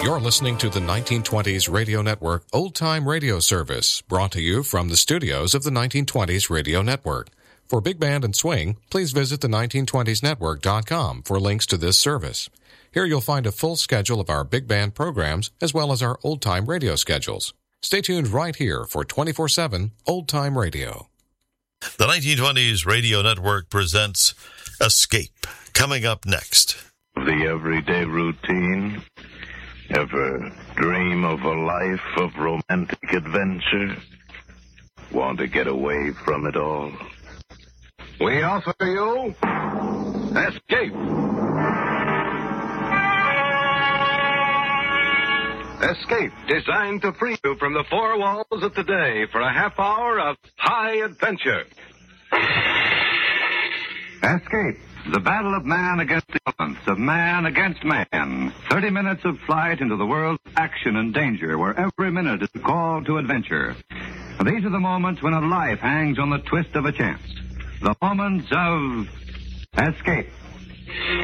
You're listening to the 1920s Radio Network Old Time Radio Service, brought to you from the studios of the 1920s Radio Network. For Big Band and Swing, please visit the 1920snetwork.com for links to this service. Here you'll find a full schedule of our big band programs as well as our old-time radio schedules. Stay tuned right here for 24/7 old-time radio. The 1920s Radio Network presents Escape, coming up next. The everyday routine. Ever dream of a life of romantic adventure? Want to get away from it all? We offer you Escape. Escape, designed to free you from the four walls of today for a half hour of high adventure. Escape, the battle of man against the elements, of man against man. 30 minutes of flight into the world of action and danger, where every minute is a call to adventure. These are the moments when a life hangs on the twist of a chance. The moments of Escape.